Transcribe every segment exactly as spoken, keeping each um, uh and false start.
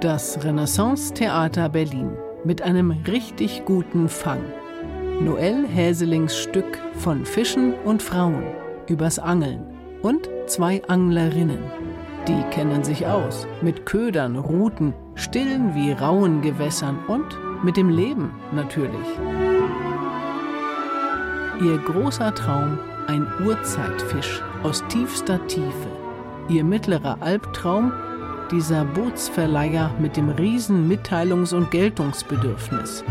Das Renaissance-Theater Berlin mit einem richtig guten Fang. Noel Häselings Stück von Fischen und Frauen übers Angeln und zwei Anglerinnen. Die kennen sich aus mit Ködern, Ruten, stillen wie rauen Gewässern und mit dem Leben natürlich. Ihr großer Traum, ein Urzeitfisch aus tiefster Tiefe. Ihr mittlerer Albtraum, dieser Bootsverleiher mit dem riesen Mitteilungs- und Geltungsbedürfnis.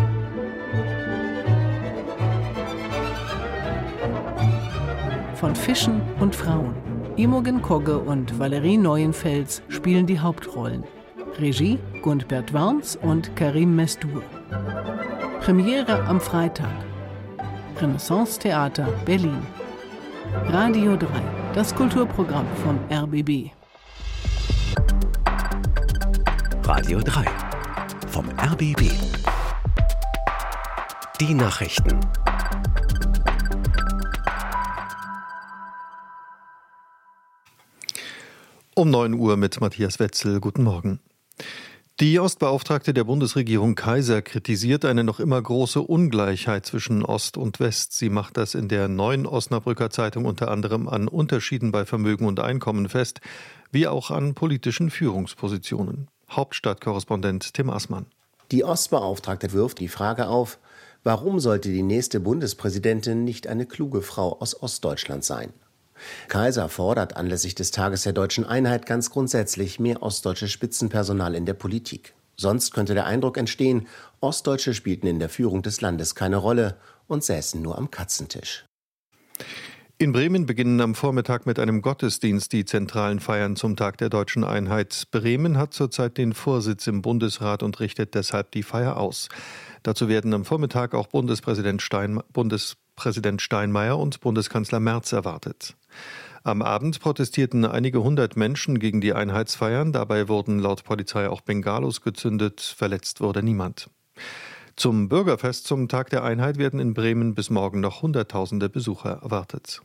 Von Fischen und Frauen. Imogen Kogge und Valerie Neuenfels spielen die Hauptrollen. Regie Gundbert Warns und Karim Mesdur. Premiere am Freitag. Renaissance Theater Berlin. Radio drei, das Kulturprogramm vom R B B. Radio drei vom R B B. Die Nachrichten. Um neun Uhr mit Matthias Wetzel. Guten Morgen. Die Ostbeauftragte der Bundesregierung Kaiser kritisiert eine noch immer große Ungleichheit zwischen Ost und West. Sie macht das in der neuen Osnabrücker Zeitung unter anderem an Unterschieden bei Vermögen und Einkommen fest, wie auch an politischen Führungspositionen. Hauptstadtkorrespondent Tim Assmann. Die Ostbeauftragte wirft die Frage auf, warum sollte die nächste Bundespräsidentin nicht eine kluge Frau aus Ostdeutschland sein? Kaiser fordert anlässlich des Tages der deutschen Einheit ganz grundsätzlich mehr ostdeutsches Spitzenpersonal in der Politik. Sonst könnte der Eindruck entstehen, Ostdeutsche spielten in der Führung des Landes keine Rolle und säßen nur am Katzentisch. In Bremen beginnen am Vormittag mit einem Gottesdienst die zentralen Feiern zum Tag der deutschen Einheit. Bremen hat zurzeit den Vorsitz im Bundesrat und richtet deshalb die Feier aus. Dazu werden am Vormittag auch Bundespräsident, Stein, Bundespräsident Steinmeier und Bundeskanzler Merz erwartet. Am Abend protestierten einige hundert Menschen gegen die Einheitsfeiern. Dabei wurden laut Polizei auch Bengalos gezündet. Verletzt wurde niemand. Zum Bürgerfest zum Tag der Einheit werden in Bremen bis morgen noch Hunderttausende Besucher erwartet.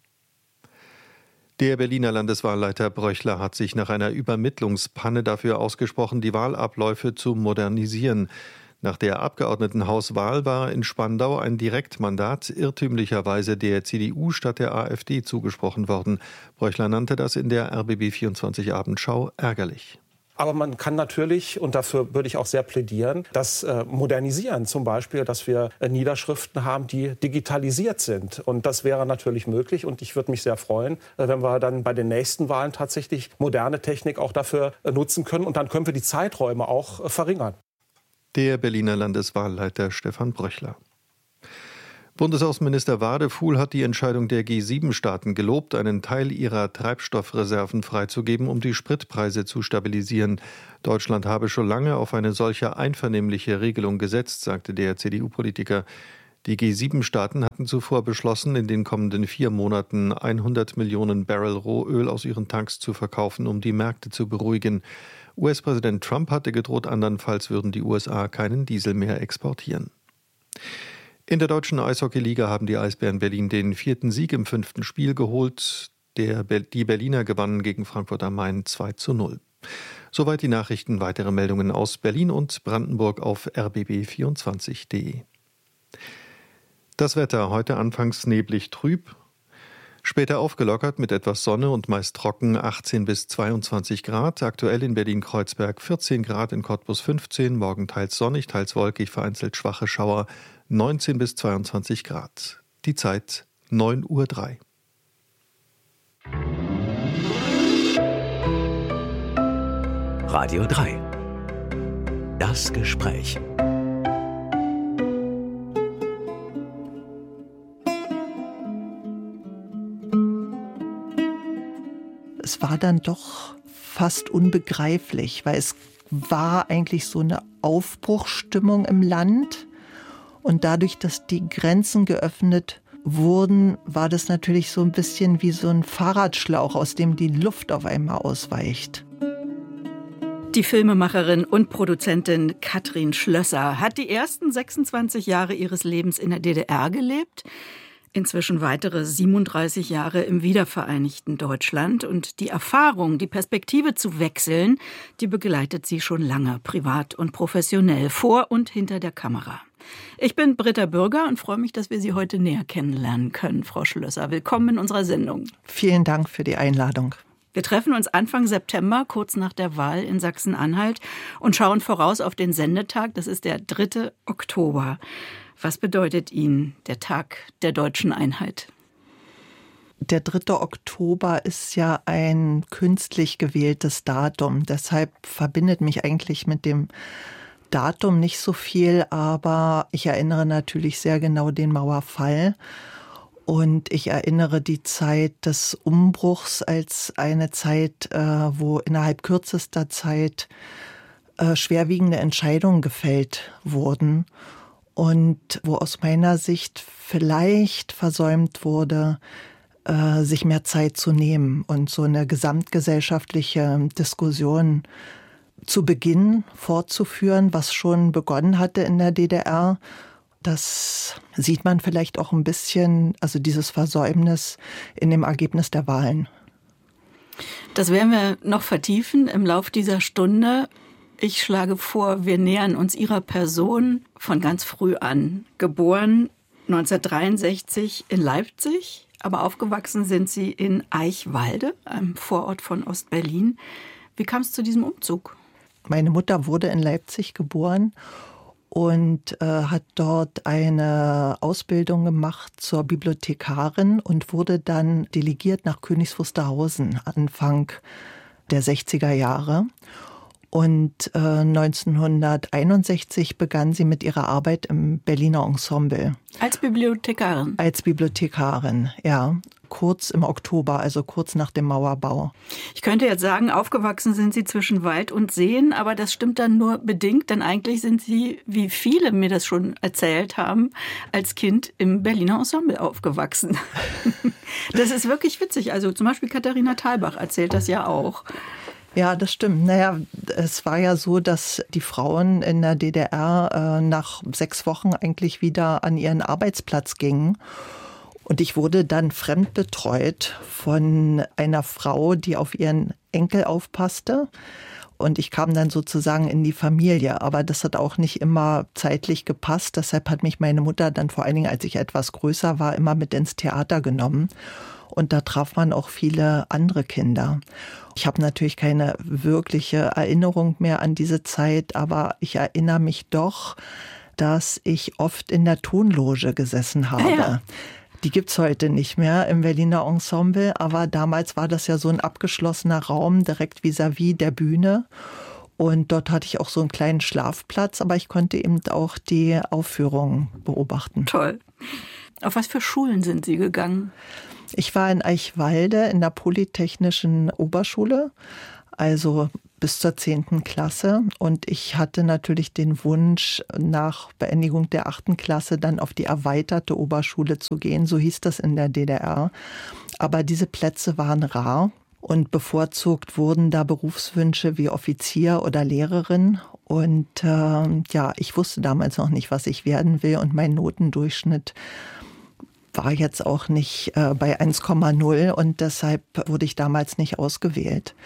Der Berliner Landeswahlleiter Bröchler hat sich nach einer Übermittlungspanne dafür ausgesprochen, die Wahlabläufe zu modernisieren. Nach der Abgeordnetenhauswahl war in Spandau ein Direktmandat irrtümlicherweise der C D U statt der AfD zugesprochen worden. Bröchler nannte das in der R B B vierundzwanzig Abendschau ärgerlich. Aber man kann natürlich, und dafür würde ich auch sehr plädieren, das äh, modernisieren. Zum Beispiel, dass wir äh, Niederschriften haben, die digitalisiert sind. Und das wäre natürlich möglich. Und ich würde mich sehr freuen, äh, wenn wir dann bei den nächsten Wahlen tatsächlich moderne Technik auch dafür äh, nutzen können. Und dann können wir die Zeiträume auch äh, verringern. Der Berliner Landeswahlleiter Stefan Bröchler. Bundesaußenminister Wadefuhl hat die Entscheidung der G sieben Staaten gelobt, einen Teil ihrer Treibstoffreserven freizugeben, um die Spritpreise zu stabilisieren. Deutschland habe schon lange auf eine solche einvernehmliche Regelung gesetzt, sagte der C D U-Politiker. Die G sieben Staaten hatten zuvor beschlossen, in den kommenden vier Monaten hundert Millionen Barrel Rohöl aus ihren Tanks zu verkaufen, um die Märkte zu beruhigen. U S-Präsident Trump hatte gedroht, andernfalls würden die U S A keinen Diesel mehr exportieren. In der deutschen Eishockeyliga haben die Eisbären Berlin den vierten Sieg im fünften Spiel geholt. Der, die Berliner gewannen gegen Frankfurt am Main zwei zu null. Soweit die Nachrichten. Weitere Meldungen aus Berlin und Brandenburg auf r b b vierundzwanzig punkt d e. Das Wetter heute anfangs neblig trüb, später aufgelockert mit etwas Sonne und meist trocken, achtzehn bis zweiundzwanzig Grad. Aktuell in Berlin-Kreuzberg vierzehn Grad, in Cottbus fünfzehn, morgen teils sonnig, teils wolkig, vereinzelt schwache Schauer, neunzehn bis zweiundzwanzig Grad. Die Zeit neun Uhr drei. Radio drei. Das Gespräch. Es war dann doch fast unbegreiflich, weil es war eigentlich so eine Aufbruchsstimmung im Land. Und dadurch, dass die Grenzen geöffnet wurden, war das natürlich so ein bisschen wie so ein Fahrradschlauch, aus dem die Luft auf einmal ausweicht. Die Filmemacherin und Produzentin Katrin Schlösser hat die ersten sechsundzwanzig Jahre ihres Lebens in der D D R gelebt. Inzwischen weitere siebenunddreißig Jahre im wiedervereinigten Deutschland. Und die Erfahrung, die Perspektive zu wechseln, die begleitet sie schon lange, privat und professionell, vor und hinter der Kamera. Ich bin Britta Bürger und freue mich, dass wir Sie heute näher kennenlernen können, Frau Schlösser. Willkommen in unserer Sendung. Vielen Dank für die Einladung. Wir treffen uns Anfang September, kurz nach der Wahl in Sachsen-Anhalt, und schauen voraus auf den Sendetag. Das ist der dritte Oktober. Was bedeutet Ihnen der Tag der deutschen Einheit? Der dritte Oktober ist ja ein künstlich gewähltes Datum. Deshalb verbindet mich eigentlich mit dem Datum nicht so viel, aber ich erinnere natürlich sehr genau den Mauerfall. Und ich erinnere die Zeit des Umbruchs als eine Zeit, wo innerhalb kürzester Zeit schwerwiegende Entscheidungen gefällt wurden. Und wo aus meiner Sicht vielleicht versäumt wurde, äh, sich mehr Zeit zu nehmen und so eine gesamtgesellschaftliche Diskussion zu Beginn fortzuführen, was schon begonnen hatte in der D D R. Das sieht man vielleicht auch ein bisschen, also dieses Versäumnis in dem Ergebnis der Wahlen. Das werden wir noch vertiefen im Lauf dieser Stunde. Ich schlage vor, wir nähern uns Ihrer Person von ganz früh an. Geboren neunzehnhundertdreiundsechzig in Leipzig, aber aufgewachsen sind Sie in Eichwalde, einem Vorort von Ostberlin. Wie kam es zu diesem Umzug? Meine Mutter wurde in Leipzig geboren und äh, hat dort eine Ausbildung gemacht zur Bibliothekarin und wurde dann delegiert nach Königs Wusterhausen Anfang der sechziger Jahre. Und äh, neunzehnhunderteinundsechzig begann sie mit ihrer Arbeit im Berliner Ensemble. Als Bibliothekarin? Als Bibliothekarin, ja. Kurz im Oktober, also kurz nach dem Mauerbau. Ich könnte jetzt sagen, aufgewachsen sind Sie zwischen Wald und Seen, aber das stimmt dann nur bedingt, denn eigentlich sind Sie, wie viele mir das schon erzählt haben, als Kind im Berliner Ensemble aufgewachsen. Das ist wirklich witzig. Also zum Beispiel Katharina Thalbach erzählt das ja auch. Ja, das stimmt. Naja, es war ja so, dass die Frauen in der D D R äh, nach sechs Wochen eigentlich wieder an ihren Arbeitsplatz gingen. Und ich wurde dann fremdbetreut von einer Frau, die auf ihren Enkel aufpasste. Und ich kam dann sozusagen in die Familie. Aber das hat auch nicht immer zeitlich gepasst. Deshalb hat mich meine Mutter dann vor allen Dingen, als ich etwas größer war, immer mit ins Theater genommen. Und da traf man auch viele andere Kinder. Ich habe natürlich keine wirkliche Erinnerung mehr an diese Zeit, aber ich erinnere mich doch, dass ich oft in der Tonloge gesessen habe. Ja, ja. Die gibt's heute nicht mehr im Berliner Ensemble, aber damals war das ja so ein abgeschlossener Raum direkt vis-à-vis der Bühne. Und dort hatte ich auch so einen kleinen Schlafplatz, aber ich konnte eben auch die Aufführungen beobachten. Toll. Auf was für Schulen sind Sie gegangen? Ich war in Eichwalde in der Polytechnischen Oberschule, also bis zur zehnten Klasse. Und ich hatte natürlich den Wunsch, nach Beendigung der achten Klasse dann auf die erweiterte Oberschule zu gehen. So hieß das in der D D R. Aber diese Plätze waren rar und bevorzugt wurden da Berufswünsche wie Offizier oder Lehrerin. Und äh, ja, ich wusste damals noch nicht, was ich werden will. Und mein Notendurchschnitt war jetzt auch nicht äh, bei eins Komma null und deshalb wurde ich damals nicht ausgewählt.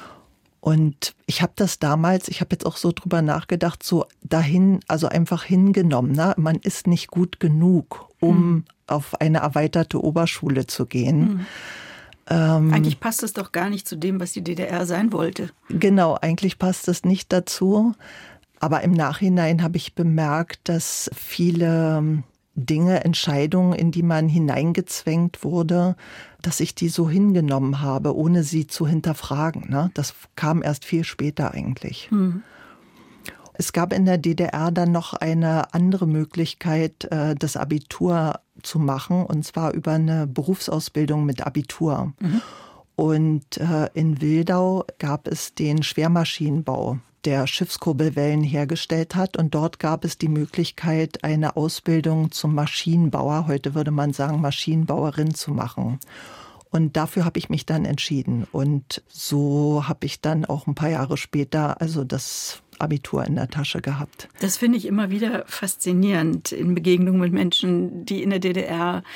Und ich habe das damals, ich habe jetzt auch so drüber nachgedacht, so dahin, also einfach hingenommen. Ne? Man ist nicht gut genug, um hm. auf eine erweiterte Oberschule zu gehen. Hm. Ähm, eigentlich passt es doch gar nicht zu dem, was die D D R sein wollte. Genau, eigentlich passt es nicht dazu. Aber im Nachhinein habe ich bemerkt, dass viele Dinge, Entscheidungen, in die man hineingezwängt wurde, dass ich die so hingenommen habe, ohne sie zu hinterfragen. Ne? Das kam erst viel später eigentlich. Hm. Es gab in der D D R dann noch eine andere Möglichkeit, das Abitur zu machen, und zwar über eine Berufsausbildung mit Abitur. Mhm. Und in Wildau gab es den Schwermaschinenbau, der Schiffskurbelwellen hergestellt hat. Und dort gab es die Möglichkeit, eine Ausbildung zum Maschinenbauer, heute würde man sagen Maschinenbauerin, zu machen. Und dafür habe ich mich dann entschieden. Und so habe ich dann auch ein paar Jahre später also das Abitur in der Tasche gehabt. Das finde ich immer wieder faszinierend in Begegnungen mit Menschen, die in der D D R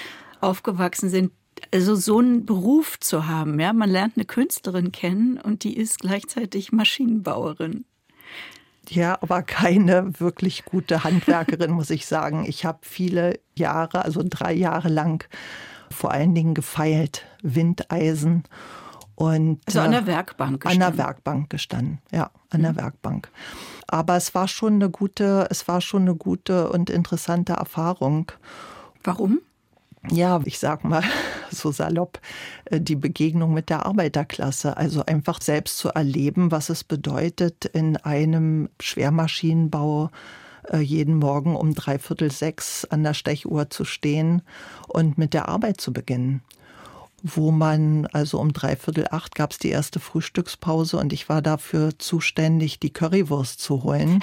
aufgewachsen sind, also so einen Beruf zu haben. Ja? Man lernt eine Künstlerin kennen und die ist gleichzeitig Maschinenbauerin. Ja, aber keine wirklich gute Handwerkerin, muss ich sagen. Ich habe viele Jahre, also drei Jahre lang, vor allen Dingen gefeilt, Windeisen. Und, also an der Werkbank gestanden? An der Werkbank gestanden, ja, an mhm. der Werkbank. Aber es war schon eine gute, es war schon eine gute und interessante Erfahrung. Warum? Ja, ich sag mal so salopp, die Begegnung mit der Arbeiterklasse. Also einfach selbst zu erleben, was es bedeutet, in einem Schwermaschinenbau jeden Morgen um dreiviertel sechs an der Stechuhr zu stehen und mit der Arbeit zu beginnen. Wo man, also um dreiviertel acht gab es die erste Frühstückspause und ich war dafür zuständig, die Currywurst zu holen.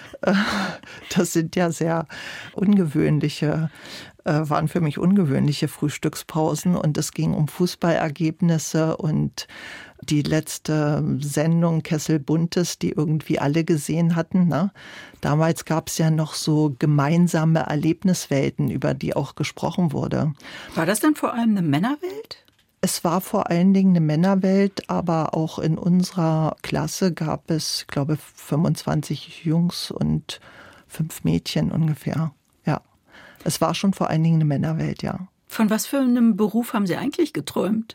Das sind ja sehr ungewöhnliche, waren für mich ungewöhnliche Frühstückspausen und es ging um Fußballergebnisse und die letzte Sendung Kessel Buntes, die irgendwie alle gesehen hatten. Ne? Damals gab es ja noch so gemeinsame Erlebniswelten, über die auch gesprochen wurde. War das dann vor allem eine Männerwelt? Es war vor allen Dingen eine Männerwelt, aber auch in unserer Klasse gab es, glaube ich, fünfundzwanzig Jungs und fünf Mädchen ungefähr. Ja, es war schon vor allen Dingen eine Männerwelt, ja. Von was für einem Beruf haben Sie eigentlich geträumt?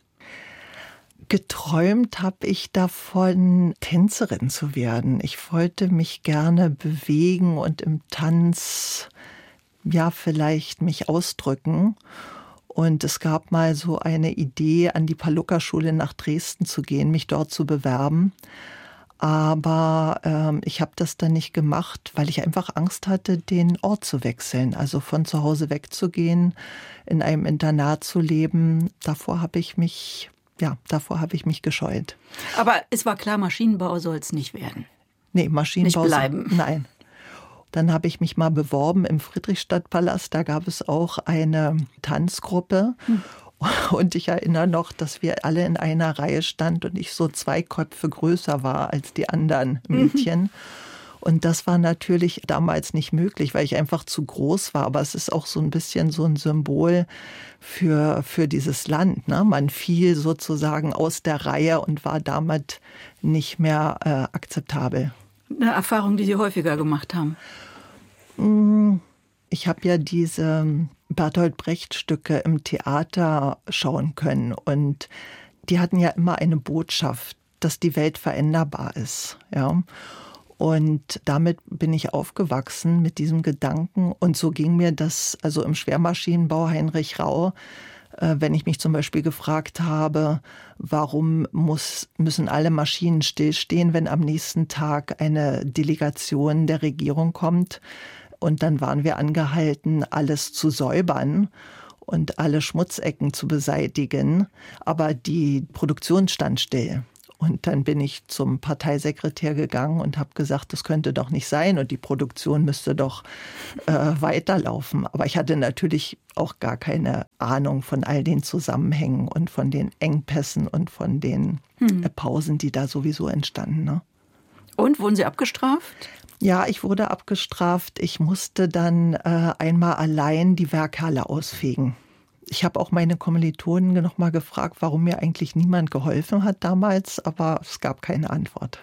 Geträumt habe ich davon, Tänzerin zu werden. Ich wollte mich gerne bewegen und im Tanz, ja, vielleicht mich ausdrücken. Und es gab mal so eine Idee, an die Pallucca-Schule nach Dresden zu gehen, mich dort zu bewerben. Aber ähm, ich habe das dann nicht gemacht, weil ich einfach Angst hatte, den Ort zu wechseln. Also von zu Hause wegzugehen, in einem Internat zu leben. Davor habe ich mich, ja, davor habe ich mich gescheut. Aber es war klar, Maschinenbau soll es nicht werden. Nee, Maschinenbau. Nicht bleiben. Nein. Dann habe ich mich mal beworben im Friedrichstadtpalast. Da gab es auch eine Tanzgruppe. Hm. Und ich erinnere noch, dass wir alle in einer Reihe standen und ich so zwei Köpfe größer war als die anderen Mädchen. Mhm. Und das war natürlich damals nicht möglich, weil ich einfach zu groß war. Aber es ist auch so ein bisschen so ein Symbol für, für dieses Land. Ne? Man fiel sozusagen aus der Reihe und war damit nicht mehr äh, akzeptabel. Eine Erfahrung, die Sie häufiger gemacht haben? Ich habe ja diese Bertolt Brecht-Stücke im Theater schauen können. Und die hatten ja immer eine Botschaft, dass die Welt veränderbar ist. Ja. Und damit bin ich aufgewachsen mit diesem Gedanken. Und so ging mir das, also im Schwermaschinenbau Heinrich Rau, wenn ich mich zum Beispiel gefragt habe, warum muss, müssen alle Maschinen stillstehen, wenn am nächsten Tag eine Delegation der Regierung kommt. Und dann waren wir angehalten, alles zu säubern und alle Schmutzecken zu beseitigen. Aber die Produktion stand still. Und dann bin ich zum Parteisekretär gegangen und habe gesagt, das könnte doch nicht sein und die Produktion müsste doch äh, weiterlaufen. Aber ich hatte natürlich auch gar keine Ahnung von all den Zusammenhängen und von den Engpässen und von den hm. äh, Pausen, die da sowieso entstanden. Ne? Und, wurden Sie abgestraft? Ja, ich wurde abgestraft. Ich musste dann äh, einmal allein die Werkhalle ausfegen. Ich habe auch meine Kommilitonen noch mal gefragt, warum mir eigentlich niemand geholfen hat damals, aber es gab keine Antwort.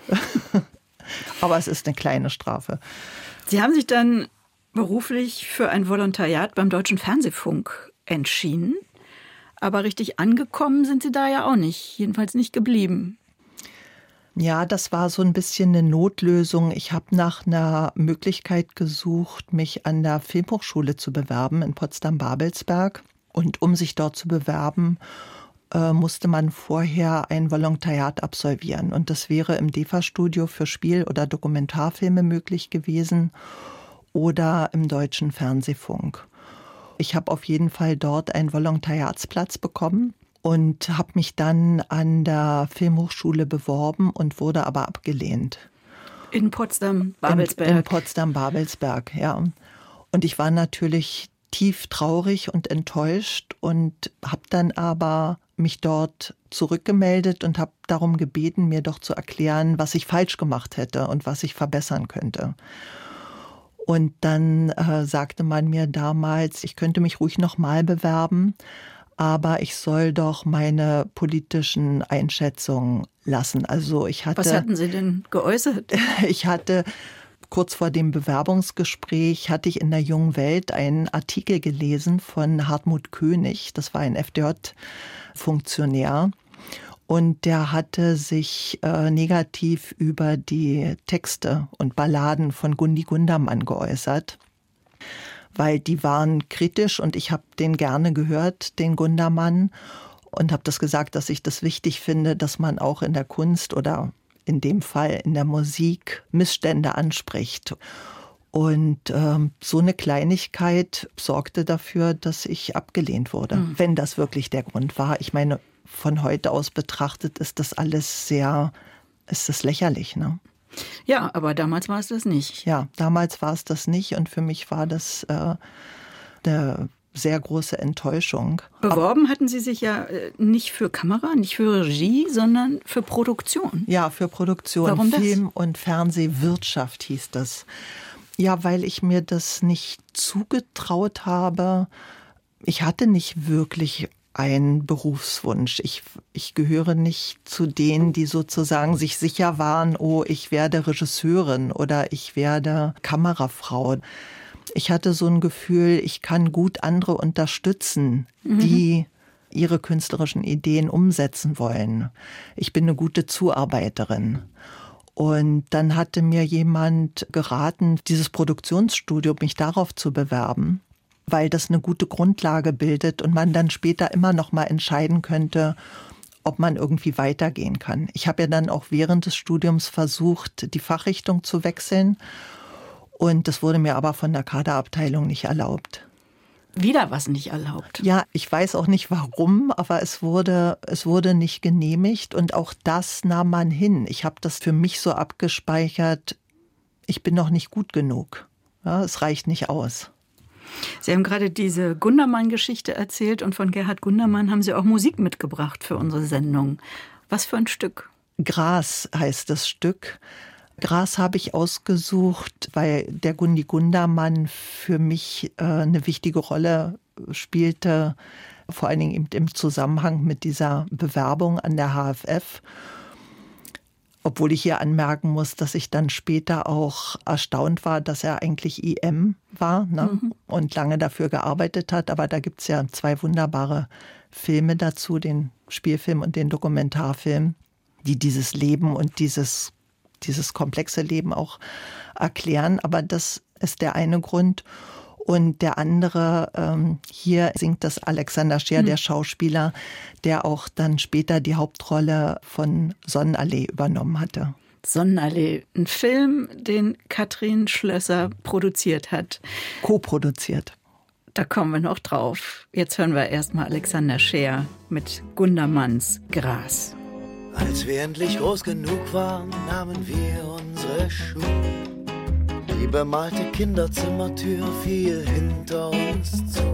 Aber es ist eine kleine Strafe. Sie haben sich dann beruflich für ein Volontariat beim Deutschen Fernsehfunk entschieden. Aber richtig angekommen sind Sie da ja auch nicht, jedenfalls nicht geblieben. Ja, das war so ein bisschen eine Notlösung. Ich habe nach einer Möglichkeit gesucht, mich an der Filmhochschule zu bewerben in Potsdam-Babelsberg. Und um sich dort zu bewerben, äh, musste man vorher ein Volontariat absolvieren. Und das wäre im D E F A-Studio für Spiel- oder Dokumentarfilme möglich gewesen oder im Deutschen Fernsehfunk. Ich habe auf jeden Fall dort einen Volontariatsplatz bekommen und habe mich dann an der Filmhochschule beworben und wurde aber abgelehnt. In Potsdam-Babelsberg? In, in Potsdam-Babelsberg, ja. Und ich war natürlich tief traurig und enttäuscht und habe dann aber mich dort zurückgemeldet und habe darum gebeten, mir doch zu erklären, was ich falsch gemacht hätte und was ich verbessern könnte. Und dann äh, sagte man mir damals, ich könnte mich ruhig nochmal bewerben, aber ich soll doch meine politischen Einschätzungen lassen. Also ich hatte. Was hatten Sie denn geäußert? Ich hatte kurz vor dem Bewerbungsgespräch hatte ich in der Jungen Welt einen Artikel gelesen von Hartmut König. Das war ein F D J-Funktionär. Und der hatte sich äh, negativ über die Texte und Balladen von Gundi Gundermann geäußert, weil die waren kritisch und ich habe den gerne gehört, den Gundermann, und habe das gesagt, dass ich das wichtig finde, dass man auch in der Kunst oder in dem Fall in der Musik Missstände anspricht. Und ähm, so eine Kleinigkeit sorgte dafür, dass ich abgelehnt wurde, mhm. wenn das wirklich der Grund war. Ich meine, von heute aus betrachtet ist das alles sehr, ist das lächerlich, ne? Ja, aber damals war es das nicht. Ja, damals war es das nicht und für mich war das äh, eine sehr große Enttäuschung. Beworben hatten Sie sich ja nicht für Kamera, nicht für Regie, sondern für Produktion. Ja, für Produktion. Warum das? Film- und Fernsehwirtschaft hieß das. Ja, weil ich mir das nicht zugetraut habe. Ich hatte nicht wirklich einen Berufswunsch. Ich, ich gehöre nicht zu denen, die sozusagen sich sicher waren, oh, ich werde Regisseurin oder ich werde Kamerafrau. Ich hatte so ein Gefühl, ich kann gut andere unterstützen, mhm. die ihre künstlerischen Ideen umsetzen wollen. Ich bin eine gute Zuarbeiterin. Und dann hatte mir jemand geraten, dieses Produktionsstudio, mich darauf zu bewerben, weil das eine gute Grundlage bildet und man dann später immer noch mal entscheiden könnte, ob man irgendwie weitergehen kann. Ich habe ja dann auch während des Studiums versucht, die Fachrichtung zu wechseln. Und das wurde mir aber von der Kaderabteilung nicht erlaubt. Wieder was nicht erlaubt? Ja, ich weiß auch nicht warum, aber es wurde, es wurde nicht genehmigt. Und auch das nahm man hin. Ich habe das für mich so abgespeichert, ich bin noch nicht gut genug. Ja, es reicht nicht aus. Sie haben gerade diese Gundermann-Geschichte erzählt und von Gerhard Gundermann haben Sie auch Musik mitgebracht für unsere Sendung. Was für ein Stück? Gras heißt das Stück. Gras habe ich ausgesucht, weil der Gundi Gundermann für mich äh, eine wichtige Rolle spielte, vor allen Dingen im Zusammenhang mit dieser Bewerbung an der H F F. Obwohl ich hier anmerken muss, dass ich dann später auch erstaunt war, dass er eigentlich I M war, ne? Mhm. Und lange dafür gearbeitet hat. Aber da gibt es ja zwei wunderbare Filme dazu, den Spielfilm und den Dokumentarfilm, die dieses Leben und dieses dieses komplexe Leben auch erklären. Aber das ist der eine Grund. Und der andere, ähm, hier singt das Alexander Scheer, mhm. der Schauspieler, der auch dann später die Hauptrolle von Sonnenallee übernommen hatte. Sonnenallee, ein Film, den Katrin Schlösser produziert hat. Co-produziert. Da kommen wir noch drauf. Jetzt hören wir erstmal Alexander Scheer mit Gundermanns Gras. Als wir endlich groß genug waren, nahmen wir unsere Schuhe. Die bemalte Kinderzimmertür fiel hinter uns zu.